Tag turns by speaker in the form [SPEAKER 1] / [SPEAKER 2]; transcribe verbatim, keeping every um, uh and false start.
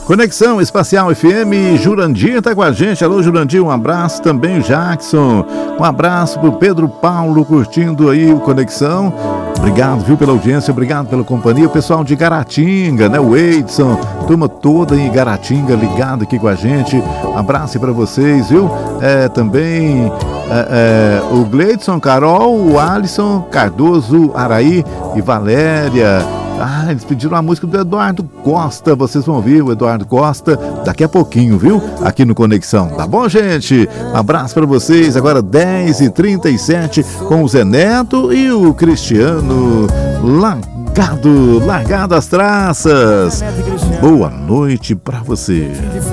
[SPEAKER 1] Conexão Espacial F M, Jurandir tá com a gente. Alô, Jurandir, um abraço também, Jackson. Um abraço pro Pedro Paulo, curtindo aí o Conexão. Obrigado, viu, pela audiência, obrigado pela companhia. O pessoal de Garatinga, né, o Edson, turma toda em Garatinga ligado aqui com a gente. Um abraço aí pra vocês, viu? É, também é, é, o Gleidson, Carol, o Alisson, Cardoso, Araí e Valéria. Ah, eles pediram uma música do Eduardo Costa. Vocês vão ouvir o Eduardo Costa daqui a pouquinho, viu? Aqui no Conexão. Tá bom, gente? Um abraço pra vocês. Agora dez e trinta e sete com o Zé Neto e o Cristiano. Largado, largado as traças. Boa noite pra você.